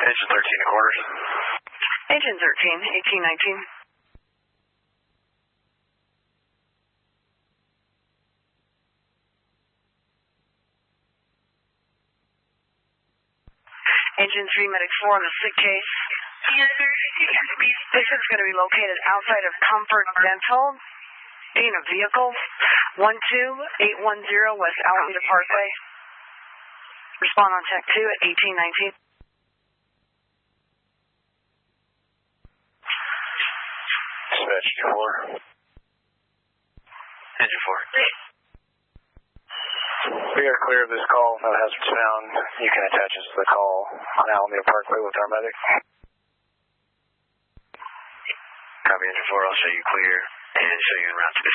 Engine 13 and quarters. Engine 13, 1819. Engine 3, Medic 4 on the sick case. Patient's going to be located outside of Comfort Dental in a vehicle, 12810 West Alameda Parkway. Respond on tech 2 at 1819. Dispatch 4. Engine 4. We are clear of this call. No hazards found. You can attach us to the call on Alameda Parkway with our medic. Copy, Engine 4. I'll show you clear and show you en route to the